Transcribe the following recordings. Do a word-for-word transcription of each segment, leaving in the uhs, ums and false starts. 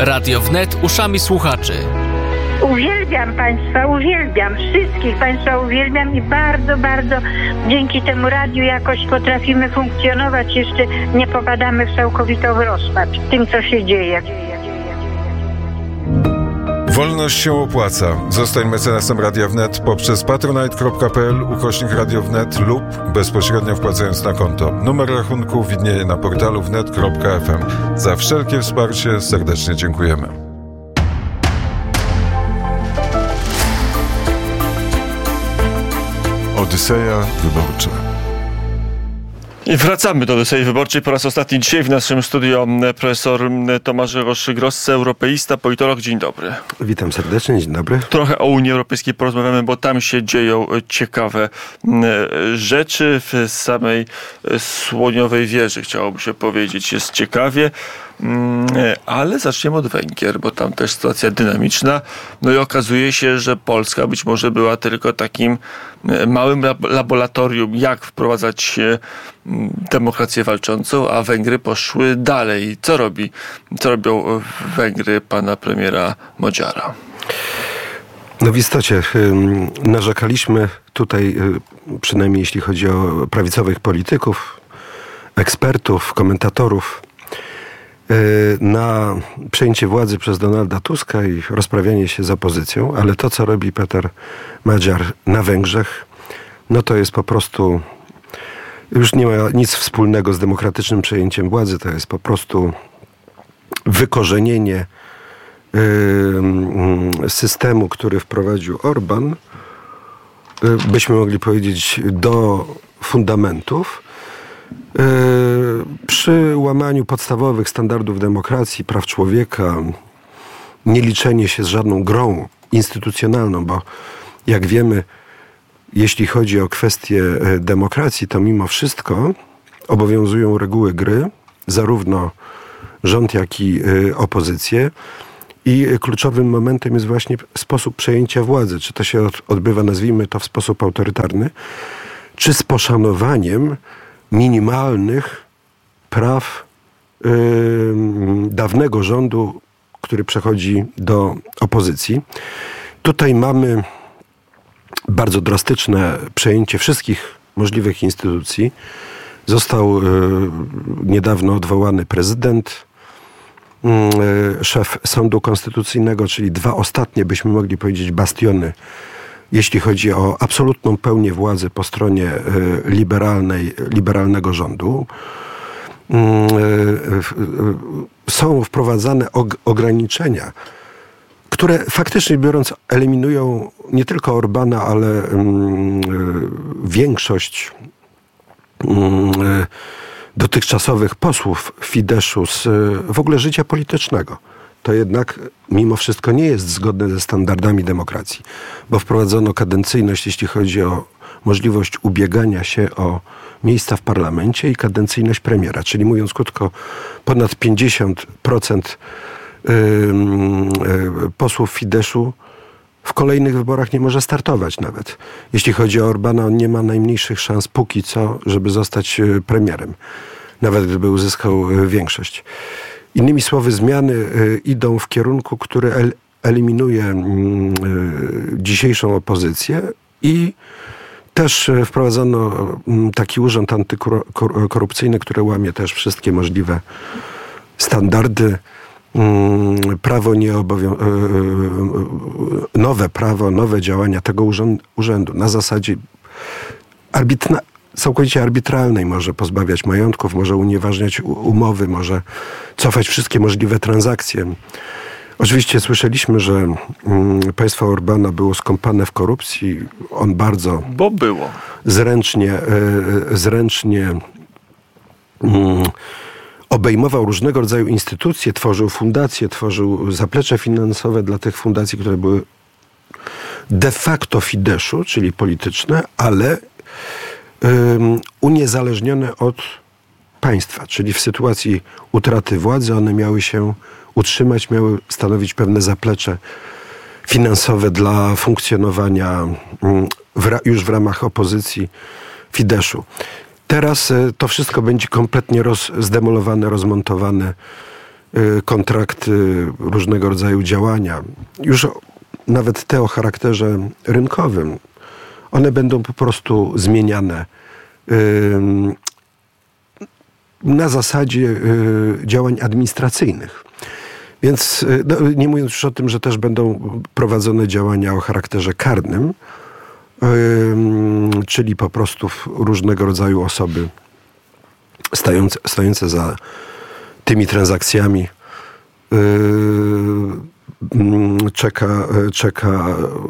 Radio Wnet uszami słuchaczy. Uwielbiam Państwa, uwielbiam, wszystkich Państwa uwielbiam i bardzo, bardzo dzięki temu radiu jakoś potrafimy funkcjonować, jeszcze nie popadamy w całkowitą rozpacz tym, co się dzieje. Wolność się opłaca. Zostań mecenasem Radia Wnet poprzez patronite.pl ukośnik Radio Wnet lub bezpośrednio wpłacając na konto. Numer rachunku widnieje na portalu wnet kropka f m. Za wszelkie wsparcie serdecznie dziękujemy. Odyseja Wyborcza. I wracamy do Odysei Wyborczej po raz ostatni dzisiaj w naszym studio profesor Tomasz Roszy-Grossce, europeista, politolog. Dzień dobry. Witam serdecznie, dzień dobry. Trochę o Unii Europejskiej porozmawiamy, bo tam się dzieją ciekawe rzeczy. W samej Słoniowej Wieży, chciałoby się powiedzieć, jest ciekawie. Ale zaczniemy od Węgier, bo tam też sytuacja dynamiczna. No i okazuje się, że Polska być może była tylko takim małym laboratorium, jak wprowadzać demokrację walczącą, a Węgry poszły dalej. Co robi, co robią Węgry pana premiera Magyara? No w istocie narzekaliśmy tutaj, przynajmniej jeśli chodzi o prawicowych polityków, ekspertów, komentatorów, na przejęcie władzy przez Donalda Tuska i rozprawianie się z opozycją, ale to, co robi Peter Magyar na Węgrzech, no to jest po prostu, już nie ma nic wspólnego z demokratycznym przejęciem władzy, to jest po prostu wykorzenienie y, systemu, który wprowadził Orban, y, byśmy mogli powiedzieć, do fundamentów, przy łamaniu podstawowych standardów demokracji, praw człowieka, nie liczenie się z żadną grą instytucjonalną, bo jak wiemy, jeśli chodzi o kwestie demokracji, to mimo wszystko obowiązują reguły gry, zarówno rząd, jak i opozycję. I kluczowym momentem jest właśnie sposób przejęcia władzy. Czy to się odbywa, nazwijmy to, w sposób autorytarny, czy z poszanowaniem minimalnych praw yy, dawnego rządu, który przechodzi do opozycji. Tutaj mamy bardzo drastyczne przejęcie wszystkich możliwych instytucji. Został yy, niedawno odwołany prezydent, yy, szef Sądu Konstytucyjnego, czyli dwa ostatnie, byśmy mogli powiedzieć, bastiony, jeśli chodzi o absolutną pełnię władzy po stronie liberalnej, liberalnego rządu. Są wprowadzane ograniczenia, które faktycznie biorąc eliminują nie tylko Orbana, ale większość dotychczasowych posłów Fideszu z w ogóle życia politycznego. To jednak mimo wszystko nie jest zgodne ze standardami demokracji, bo wprowadzono kadencyjność, jeśli chodzi o możliwość ubiegania się o miejsca w parlamencie i kadencyjność premiera, czyli mówiąc krótko, ponad pięćdziesiąt procent posłów Fideszu w kolejnych wyborach nie może startować nawet. Jeśli chodzi o Orbana, on nie ma najmniejszych szans póki co, żeby zostać premierem, nawet gdyby uzyskał większość. Innymi słowy, zmiany y, idą w kierunku, który el, eliminuje y, dzisiejszą opozycję i też y, wprowadzono y, taki urząd antykorupcyjny, który łamie też wszystkie możliwe standardy. Y, prawo nie obowią- y, y, nowe prawo, nowe działania tego urzędu, urzędu na zasadzie arbitra- całkowicie arbitralnej, może pozbawiać majątków, może unieważniać umowy, może cofać wszystkie możliwe transakcje. Oczywiście słyszeliśmy, że mm, państwo Orbana było skąpane w korupcji. On bardzo Bo było. zręcznie, y, zręcznie y, obejmował różnego rodzaju instytucje, tworzył fundacje, tworzył zaplecze finansowe dla tych fundacji, które były de facto Fideszu, czyli polityczne, ale Um, uniezależnione od państwa, czyli w sytuacji utraty władzy one miały się utrzymać, miały stanowić pewne zaplecze finansowe dla funkcjonowania um, w ra- już w ramach opozycji Fideszu. Teraz y, to wszystko będzie kompletnie roz- zdemolowane, rozmontowane kontrakty, różnego rodzaju działania, już nawet te o charakterze rynkowym, one będą po prostu zmieniane na zasadzie działań administracyjnych. Więc no, nie mówiąc już o tym, że też będą prowadzone działania o charakterze karnym, czyli po prostu różnego rodzaju osoby stojące, stojące za tymi transakcjami czeka, czeka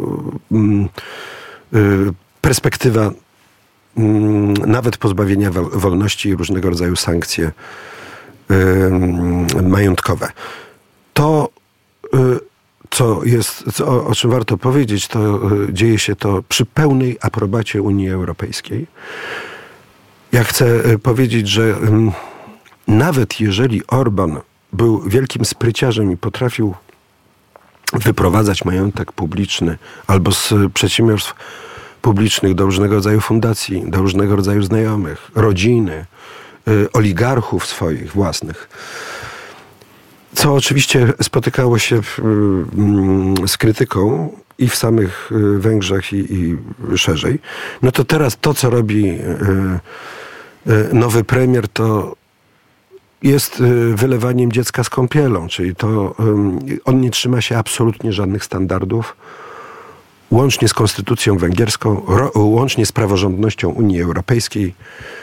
perspektywa nawet pozbawienia wolności i różnego rodzaju sankcje majątkowe. To, co jest, co, o czym warto powiedzieć, to dzieje się to przy pełnej aprobacie Unii Europejskiej. Ja chcę powiedzieć, że nawet jeżeli Orban był wielkim spryciarzem i potrafił wyprowadzać majątek publiczny albo z przedsiębiorstw publicznych do różnego rodzaju fundacji, do różnego rodzaju znajomych, rodziny, oligarchów swoich własnych, co oczywiście spotykało się z krytyką i w samych Węgrzech i, i szerzej, no to teraz to, co robi nowy premier, to jest wylewaniem dziecka z kąpielą, czyli to on nie trzyma się absolutnie żadnych standardów, łącznie z konstytucją węgierską, łącznie z praworządnością Unii Europejskiej,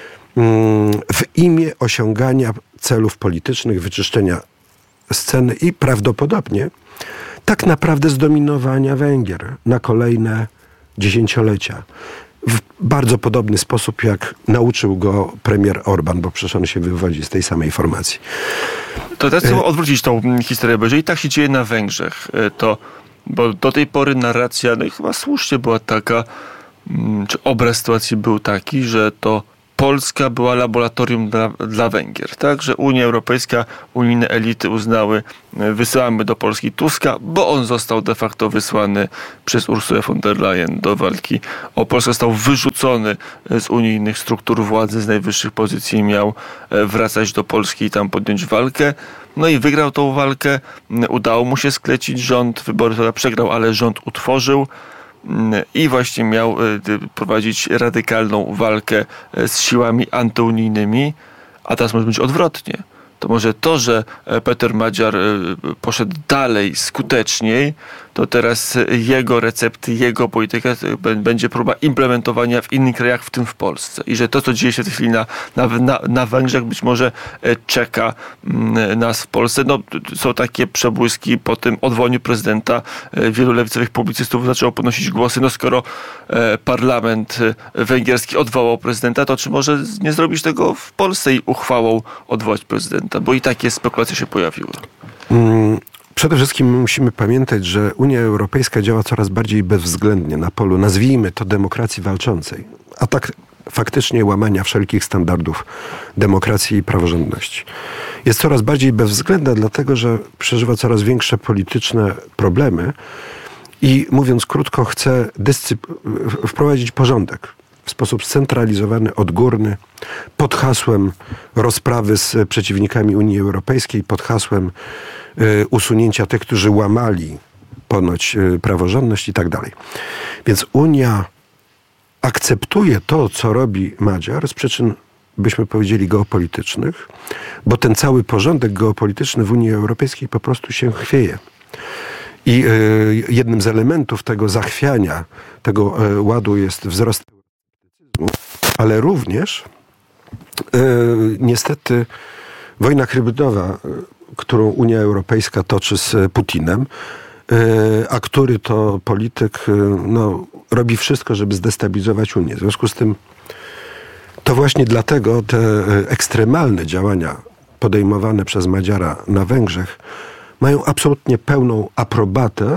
w imię osiągania celów politycznych, wyczyszczenia sceny i prawdopodobnie tak naprawdę zdominowania Węgier na kolejne dziesięciolecia. W bardzo podobny sposób, jak nauczył go premier Orban, bo przecież on się wywodzi z tej samej formacji. To teraz chcę odwrócić tą historię, bo jeżeli tak się dzieje na Węgrzech, to bo do tej pory narracja, no i chyba słusznie była taka, czy obraz sytuacji był taki, że to Polska była laboratorium dla, dla Węgier, tak? Że Unia Europejska, unijne elity uznały, wysyłamy do Polski Tuska, bo on został de facto wysłany przez Ursulę von der Leyen do walki o Polskę. Został wyrzucony z unijnych struktur władzy, z najwyższych pozycji i miał wracać do Polski i tam podjąć walkę. No i wygrał tą walkę, udało mu się sklecić rząd, wybory to przegrał, ale rząd utworzył. I właśnie miał prowadzić radykalną walkę z siłami antyunijnymi, a teraz może być odwrotnie. To może to, że Peter Magyar poszedł dalej, skuteczniej, to teraz jego recepty, jego polityka będzie próba implementowania w innych krajach, w tym w Polsce. I że to, co dzieje się w tej chwili na, na, na Węgrzech, być może czeka nas w Polsce. No, są takie przebłyski po tym odwołaniu prezydenta. Wielu lewicowych publicystów zaczęło podnosić głosy. No skoro parlament węgierski odwołał prezydenta, to czy może nie zrobić tego w Polsce i uchwałą odwołać prezydenta? Bo i takie spekulacje się pojawiły. Mm. Przede wszystkim musimy pamiętać, że Unia Europejska działa coraz bardziej bezwzględnie na polu, nazwijmy to, demokracji walczącej, a tak faktycznie łamania wszelkich standardów demokracji i praworządności. Jest coraz bardziej bezwzględna, dlatego że przeżywa coraz większe polityczne problemy i, mówiąc krótko, chce dyscyp- wprowadzić porządek w sposób scentralizowany, odgórny, pod hasłem rozprawy z przeciwnikami Unii Europejskiej, pod hasłem y, usunięcia tych, którzy łamali ponoć y, praworządność i tak dalej. Więc Unia akceptuje to, co robi Magyar z przyczyn, byśmy powiedzieli, geopolitycznych, bo ten cały porządek geopolityczny w Unii Europejskiej po prostu się chwieje. I y, jednym z elementów tego zachwiania, tego y, ładu jest wzrost, ale również y, niestety wojna hybrydowa, którą Unia Europejska toczy z Putinem, y, a który to polityk y, no, robi wszystko, żeby zdestabilizować Unię. W związku z tym to właśnie dlatego te y, ekstremalne działania podejmowane przez Magyara na Węgrzech mają absolutnie pełną aprobatę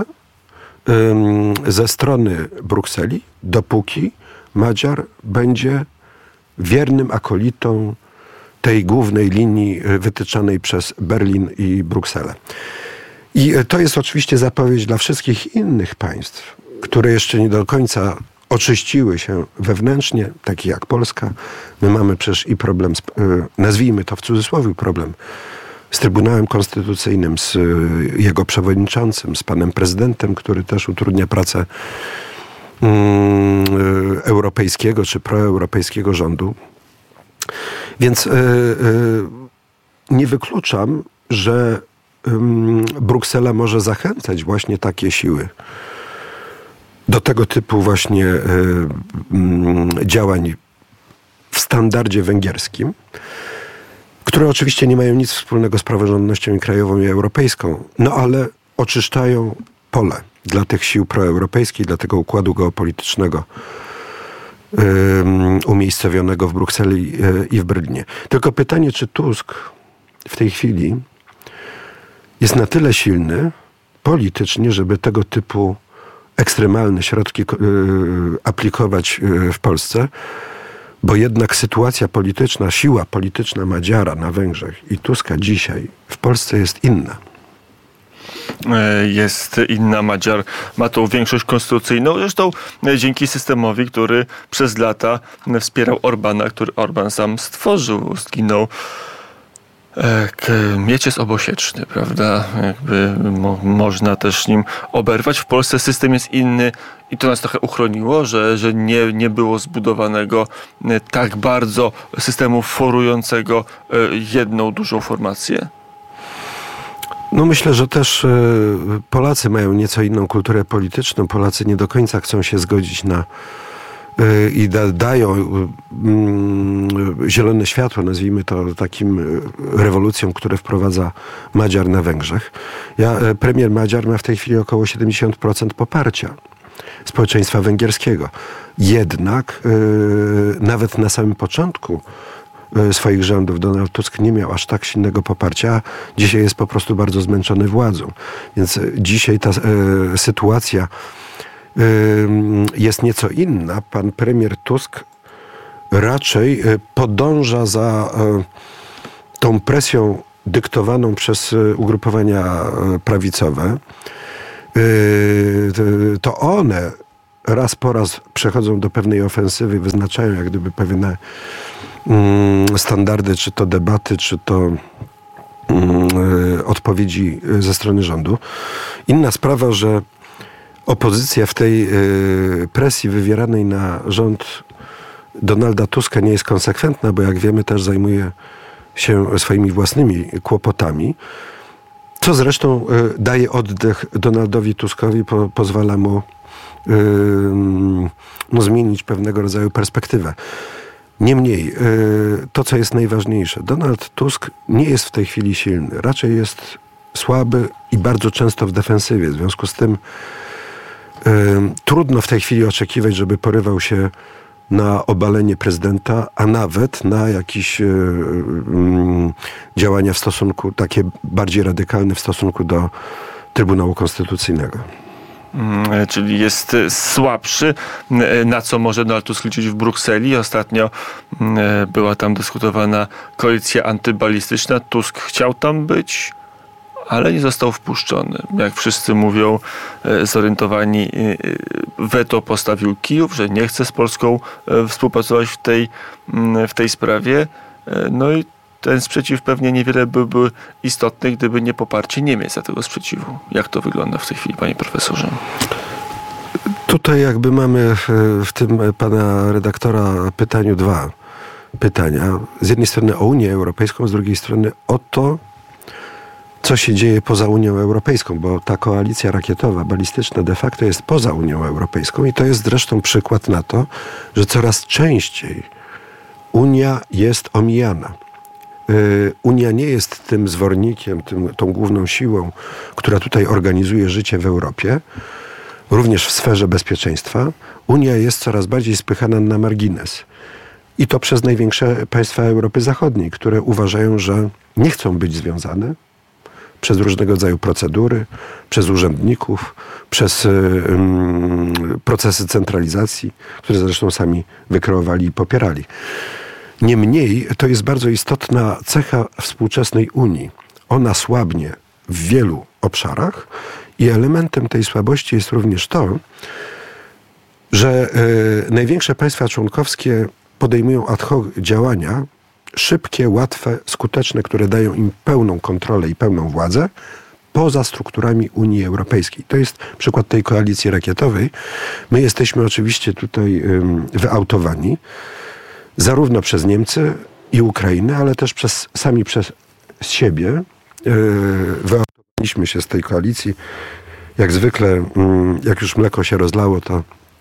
y, ze strony Brukseli, dopóki Magyar będzie wiernym akolitą tej głównej linii wytyczonej przez Berlin i Brukselę. I to jest oczywiście zapowiedź dla wszystkich innych państw, które jeszcze nie do końca oczyściły się wewnętrznie, takie jak Polska. My mamy przecież i problem, z, nazwijmy to w cudzysłowie problem, z Trybunałem Konstytucyjnym, z jego przewodniczącym, z panem prezydentem, który też utrudnia pracę um, europejskiego czy proeuropejskiego rządu. Więc y, y, nie wykluczam, że y, Bruksela może zachęcać właśnie takie siły do tego typu właśnie y, y, działań w standardzie węgierskim, które oczywiście nie mają nic wspólnego z praworządnością i krajową i europejską, no ale oczyszczają pole dla tych sił proeuropejskich, dla tego układu geopolitycznego um, umiejscowionego w Brukseli yy, i w Berlinie. Tylko pytanie, czy Tusk w tej chwili jest na tyle silny politycznie, żeby tego typu ekstremalne środki yy, aplikować yy, w Polsce, bo jednak sytuacja polityczna, siła polityczna Madziara na Węgrzech i Tuska dzisiaj w Polsce jest inna. Jest inna. Madziar ma tą większość konstytucyjną, zresztą dzięki systemowi, który przez lata wspierał Orbana, który Orban sam stworzył, zginął. Miecz jest obosieczny, prawda? Jakby mo- można też nim oberwać. W Polsce system jest inny i to nas trochę uchroniło, że, że nie, nie było zbudowanego tak bardzo systemu forującego jedną dużą formację. No myślę, że też y, Polacy mają nieco inną kulturę polityczną. Polacy nie do końca chcą się zgodzić na y, i da, dają y, y, zielone światło, nazwijmy to takim y, rewolucjom, które wprowadza Madziar na Węgrzech. Ja, y, premier Madziar ma w tej chwili około siedemdziesiąt procent poparcia społeczeństwa węgierskiego. Jednak y, nawet na samym początku swoich rządów Donald Tusk nie miał aż tak silnego poparcia. Dzisiaj jest po prostu bardzo zmęczony władzą. Więc dzisiaj ta e, sytuacja e, jest nieco inna. Pan premier Tusk raczej podąża za e, tą presją dyktowaną przez ugrupowania prawicowe. E, to one raz po raz przechodzą do pewnej ofensywy, wyznaczają jak gdyby pewne standardy, czy to debaty, czy to odpowiedzi ze strony rządu. Inna sprawa, że opozycja w tej presji wywieranej na rząd Donalda Tuska nie jest konsekwentna, bo jak wiemy też zajmuje się swoimi własnymi kłopotami, co zresztą daje oddech Donaldowi Tuskowi, po, pozwala mu no, zmienić pewnego rodzaju perspektywę. Niemniej, to co jest najważniejsze, Donald Tusk nie jest w tej chwili silny, raczej jest słaby i bardzo często w defensywie. W związku z tym y, trudno w tej chwili oczekiwać, żeby porywał się na obalenie prezydenta, a nawet na jakieś y, y, działania w stosunku, takie bardziej radykalne w stosunku do Trybunału Konstytucyjnego. Czyli jest słabszy, na co może Donald Tusk liczyć w Brukseli. Ostatnio była tam dyskutowana koalicja antybalistyczna. Tusk chciał tam być, ale nie został wpuszczony. Jak wszyscy mówią, zorientowani, weto postawił Kijów, że nie chce z Polską współpracować w tej, w tej sprawie. No i ten sprzeciw pewnie niewiele byłby istotny, gdyby nie poparcie Niemiec za tego sprzeciwu. Jak to wygląda w tej chwili, panie profesorze? Tutaj jakby mamy w tym pana redaktora pytaniu dwa pytania. Z jednej strony o Unię Europejską, z drugiej strony o to, co się dzieje poza Unią Europejską, bo ta koalicja rakietowa, balistyczna de facto jest poza Unią Europejską i to jest zresztą przykład na to, że coraz częściej Unia jest omijana. Unia nie jest tym zwornikiem, tym, tą główną siłą, która tutaj organizuje życie w Europie, również w sferze bezpieczeństwa. Unia jest coraz bardziej spychana na margines. I to przez największe państwa Europy Zachodniej, które uważają, że nie chcą być związane przez różnego rodzaju procedury, przez urzędników, przez um, procesy centralizacji, które zresztą sami wykreowali i popierali. Niemniej to jest bardzo istotna cecha współczesnej Unii. Ona słabnie w wielu obszarach i elementem tej słabości jest również to, że y, największe państwa członkowskie podejmują ad hoc działania szybkie, łatwe, skuteczne, które dają im pełną kontrolę i pełną władzę poza strukturami Unii Europejskiej. To jest przykład tej koalicji rakietowej. My jesteśmy oczywiście tutaj um, wyautowani zarówno przez Niemcy i Ukrainę, ale też przez, sami przez siebie. Yy, wyautowaliśmy się z tej koalicji. Jak zwykle, yy, jak już mleko się rozlało, to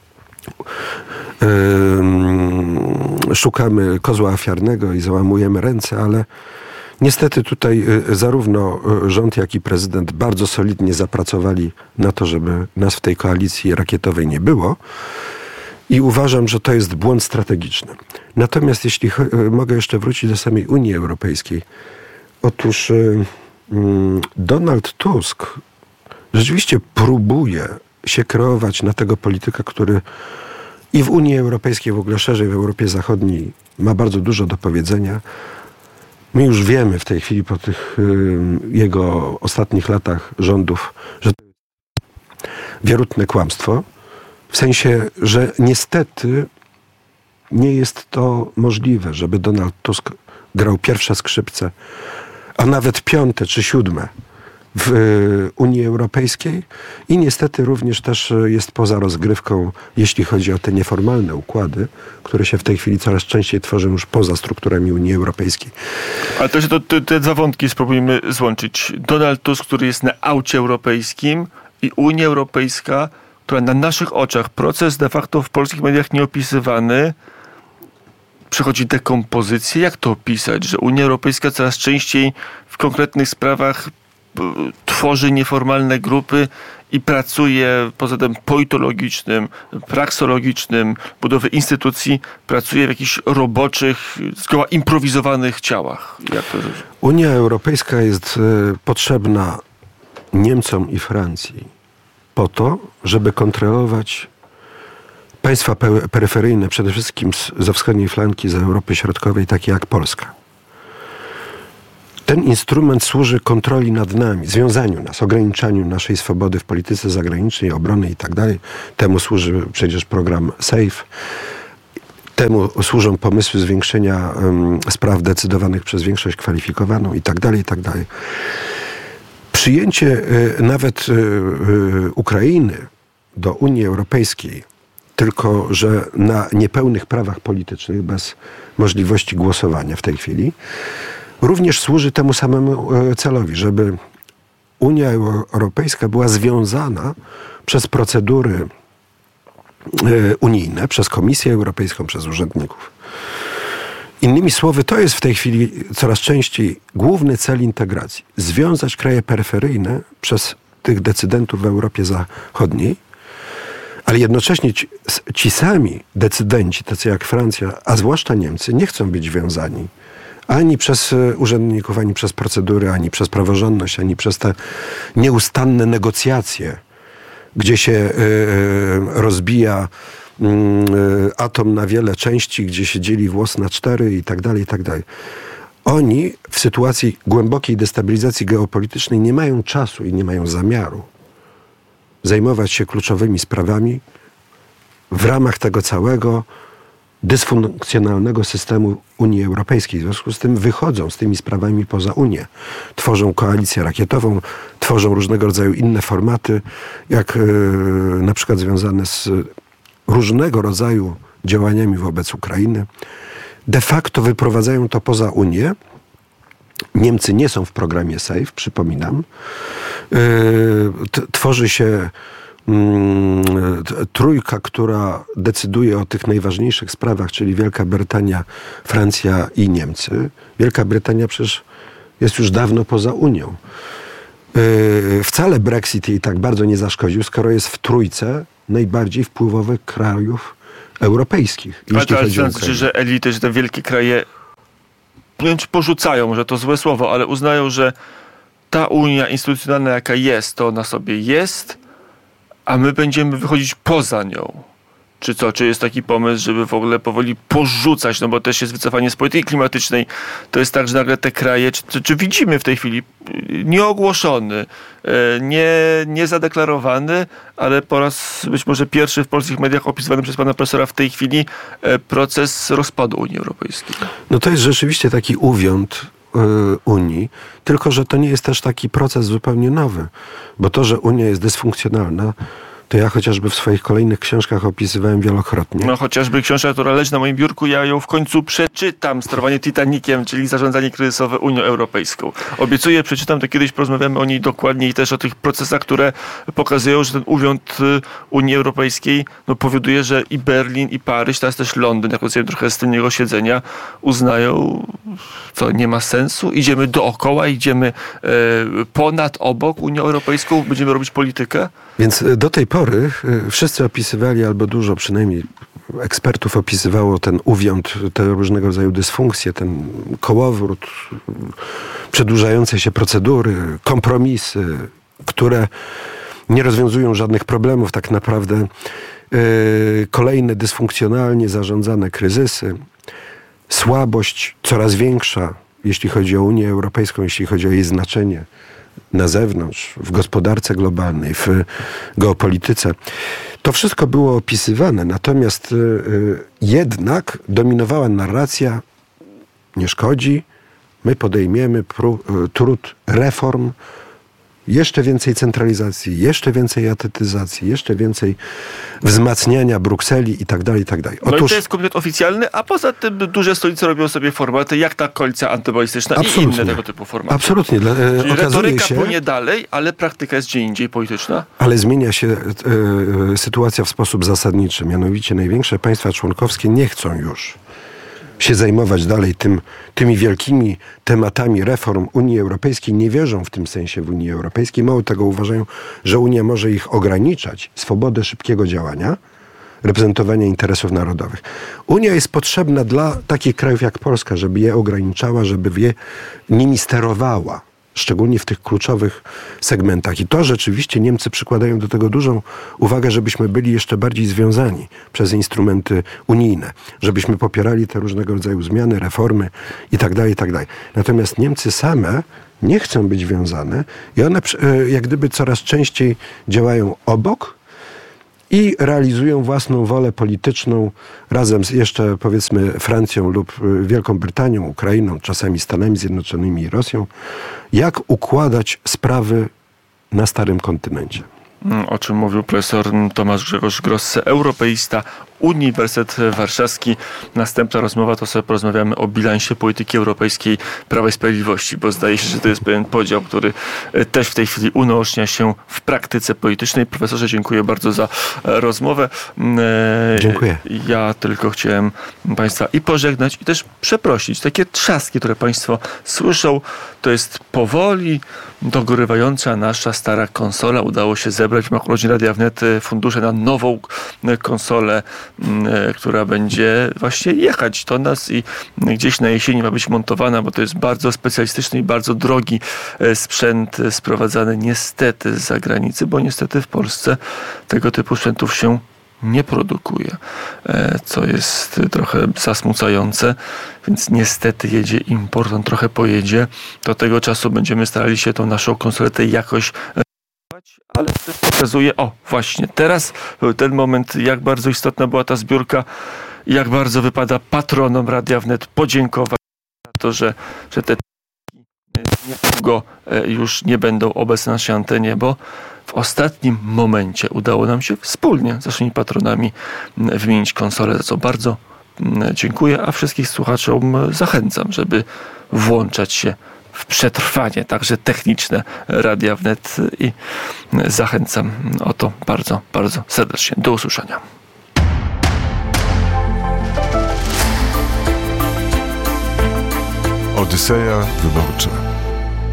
yy, szukamy kozła ofiarnego i załamujemy ręce, ale niestety tutaj zarówno rząd, jak i prezydent bardzo solidnie zapracowali na to, żeby nas w tej koalicji rakietowej nie było. I uważam, że to jest błąd strategiczny. Natomiast jeśli mogę jeszcze wrócić do samej Unii Europejskiej. Otóż Donald Tusk rzeczywiście próbuje się kreować na tego polityka, który i w Unii Europejskiej, w ogóle szerzej w Europie Zachodniej ma bardzo dużo do powiedzenia. My już wiemy w tej chwili po tych y, jego ostatnich latach rządów, że to jest wierutne kłamstwo. W sensie, że niestety nie jest to możliwe, żeby Donald Tusk grał pierwsze skrzypce, a nawet piąte czy siódme w y, Unii Europejskiej i niestety również też jest poza rozgrywką, jeśli chodzi o te nieformalne układy, które się w tej chwili coraz częściej tworzą już poza strukturami Unii Europejskiej. Ale też to, to, te dwa wątki spróbujmy złączyć. Donald Tusk, który jest na aucie europejskim i Unia Europejska, która na naszych oczach, proces de facto w polskich mediach nieopisywany, przechodzi dekompozycję. Jak to opisać? Że Unia Europejska coraz częściej w konkretnych sprawach tworzy nieformalne grupy i pracuje pod względem politologicznym, praksologicznym, budowy instytucji, pracuje w jakichś roboczych, zgoła improwizowanych ciałach. Jak to zrozumieć? Unia Europejska jest y, potrzebna Niemcom i Francji po to, żeby kontrolować państwa pe- peryferyjne, przede wszystkim z, ze wschodniej flanki, z Europy Środkowej, takie jak Polska. Ten instrument służy kontroli nad nami, związaniu nas, ograniczaniu naszej swobody w polityce zagranicznej, obrony i tak dalej. Temu służy przecież program SAFE. Temu służą pomysły zwiększenia um, spraw decydowanych przez większość kwalifikowaną i tak dalej, i tak dalej. Przyjęcie y, nawet y, y, Ukrainy do Unii Europejskiej, tylko że na niepełnych prawach politycznych, bez możliwości głosowania w tej chwili, również służy temu samemu celowi, żeby Unia Europejska była związana przez procedury unijne, przez Komisję Europejską, przez urzędników. Innymi słowy, to jest w tej chwili coraz częściej główny cel integracji. Związać kraje peryferyjne przez tych decydentów w Europie Zachodniej, ale jednocześnie ci, ci sami decydenci, tacy jak Francja, a zwłaszcza Niemcy, nie chcą być wiązani ani przez urzędników, ani przez procedury, ani przez praworządność, ani przez te nieustanne negocjacje, gdzie się y, rozbija y, atom na wiele części, gdzie się dzieli włos na cztery i tak dalej, i tak dalej. Oni w sytuacji głębokiej destabilizacji geopolitycznej nie mają czasu i nie mają zamiaru zajmować się kluczowymi sprawami w ramach tego całego dysfunkcjonalnego systemu Unii Europejskiej. W związku z tym wychodzą z tymi sprawami poza Unię. Tworzą koalicję rakietową, tworzą różnego rodzaju inne formaty, jak yy, na przykład związane z różnego rodzaju działaniami wobec Ukrainy. De facto wyprowadzają to poza Unię. Niemcy nie są w programie SAFE, przypominam. Yy, t- tworzy się trójka, która decyduje o tych najważniejszych sprawach, czyli Wielka Brytania, Francja i Niemcy. Wielka Brytania przecież jest już dawno poza Unią. Yy, wcale Brexit jej tak bardzo nie zaszkodził, skoro jest w trójce najbardziej wpływowych krajów europejskich. Ale to znaczy, że elity, że te wielkie kraje, nie wiem, czy porzucają, może to złe słowo, ale uznają, że ta Unia instytucjonalna, jaka jest, to ona sobie jest, a my będziemy wychodzić poza nią. Czy co? Czy jest taki pomysł, żeby w ogóle powoli porzucać, no bo też jest wycofanie z polityki klimatycznej. To jest tak, że nagle te kraje, czy, czy widzimy w tej chwili nieogłoszony, nie, nie zadeklarowany, ale po raz być może pierwszy w polskich mediach opisywany przez pana profesora w tej chwili proces rozpadu Unii Europejskiej. No to jest rzeczywiście taki uwiąd Unii, tylko że to nie jest też taki proces zupełnie nowy, bo to, że Unia jest dysfunkcjonalna, to ja chociażby w swoich kolejnych książkach opisywałem wielokrotnie. No chociażby książka, która leży na moim biurku, ja ją w końcu przeczytam. Sterowanie Titanikiem, czyli zarządzanie kryzysowe Unią Europejską. Obiecuję, przeczytam to kiedyś, porozmawiamy o niej dokładnie i też o tych procesach, które pokazują, że ten uwiąd Unii Europejskiej no, powoduje, że i Berlin, i Paryż, teraz też Londyn, jak rozumiem trochę z tylnego siedzenia, uznają, co nie ma sensu. Idziemy dookoła, idziemy e, ponad, obok Unię Europejską, będziemy robić politykę. Więc do tej pory wszyscy opisywali, albo dużo przynajmniej ekspertów opisywało ten uwiąd, te różnego rodzaju dysfunkcje, ten kołowrót, przedłużające się procedury, kompromisy, które nie rozwiązują żadnych problemów tak naprawdę. Kolejne dysfunkcjonalnie zarządzane kryzysy, słabość coraz większa, jeśli chodzi o Unię Europejską, jeśli chodzi o jej znaczenie na zewnątrz, w gospodarce globalnej, w geopolityce. To wszystko było opisywane, natomiast y, jednak dominowała narracja, nie szkodzi, my podejmiemy pró- trud reform, jeszcze więcej centralizacji, jeszcze więcej etetyzacji, jeszcze więcej wzmacniania Brukseli i tak dalej, i tak dalej. Otóż, no i to jest komitet oficjalny, a poza tym duże stolice robią sobie formaty, jak ta koalicja antybalistyczna i inne tego typu formaty. Absolutnie. Dla, e, Czyli okazuje retoryka się, płynie dalej, ale praktyka jest gdzie indziej polityczna. Ale zmienia się e, e, sytuacja w sposób zasadniczy. Mianowicie największe państwa członkowskie nie chcą już się zajmować dalej tym, tymi wielkimi tematami reform Unii Europejskiej, nie wierzą w tym sensie w Unii Europejskiej. Mało tego, uważają, że Unia może ich ograniczać, swobodę szybkiego działania, reprezentowania interesów narodowych. Unia jest potrzebna dla takich krajów jak Polska, żeby je ograniczała, żeby je nimi sterowała, szczególnie w tych kluczowych segmentach. I to rzeczywiście Niemcy przykładają do tego dużą uwagę, żebyśmy byli jeszcze bardziej związani przez instrumenty unijne, żebyśmy popierali te różnego rodzaju zmiany, reformy i tak dalej, i tak dalej. Natomiast Niemcy same nie chcą być wiązane i one jak gdyby coraz częściej działają obok i realizują własną wolę polityczną razem z jeszcze powiedzmy Francją lub Wielką Brytanią, Ukrainą, czasami Stanami Zjednoczonymi i Rosją, jak układać sprawy na starym kontynencie. O czym mówił profesor Tomasz Grzegorz Grosse, europeista, Uniwersytet Warszawski. Następna rozmowa to sobie porozmawiamy o bilansie polityki europejskiej Prawa i Sprawiedliwości, bo zdaje się, że to jest pewien podział, który też w tej chwili unaocznia się w praktyce politycznej. Profesorze, dziękuję bardzo za rozmowę. Dziękuję. Ja tylko chciałem Państwa i pożegnać, i też przeprosić. Takie trzaski, które Państwo słyszą, to jest powoli dogorywająca nasza stara konsola. Udało się zebrać w Makronie Radia Wnet fundusze na nową konsolę, która będzie właśnie jechać do nas i gdzieś na jesieni ma być montowana, bo to jest bardzo specjalistyczny i bardzo drogi sprzęt sprowadzany niestety z zagranicy, bo niestety w Polsce tego typu sprzętów się nie produkuje, co jest trochę zasmucające, więc niestety jedzie import, on trochę pojedzie. Do tego czasu będziemy starali się tą naszą konsoletę jakoś, ale też pokazuje, o właśnie, teraz był ten moment, jak bardzo istotna była ta zbiórka, jak bardzo wypada patronom Radia Wnet podziękować za to, że, że te niedługo już nie będą obecne na naszej antenie, bo w ostatnim momencie udało nam się wspólnie z naszymi patronami wymienić konsolę, za co bardzo dziękuję, a wszystkich słuchaczom zachęcam, żeby włączać się w przetrwanie, także techniczne Radia Wnet i zachęcam o to bardzo, bardzo serdecznie. Do usłyszenia. Odyseja wyborcza.